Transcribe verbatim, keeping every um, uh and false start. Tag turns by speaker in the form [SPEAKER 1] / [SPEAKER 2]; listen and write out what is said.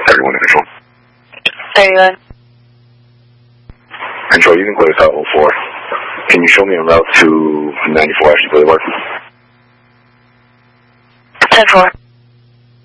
[SPEAKER 1] Everyone in control.
[SPEAKER 2] There you are.
[SPEAKER 1] Control, you can clear South oh four. Can you show me a route to ninety-four Ashley Boulevard?
[SPEAKER 2] ten four.